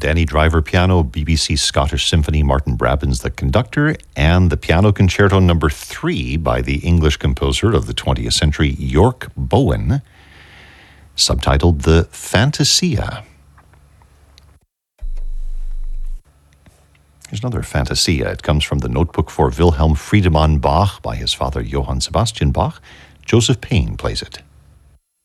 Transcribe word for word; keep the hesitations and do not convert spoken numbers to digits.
Danny Driver piano, B B C Scottish Symphony, Martin Brabbins the conductor, and the Piano Concerto number three by the English composer of the twentieth century, York Bowen, subtitled The Fantasia. Here's another Fantasia. It comes from the Notebook for Wilhelm Friedemann Bach by his father Johann Sebastian Bach. Joseph Payne plays it.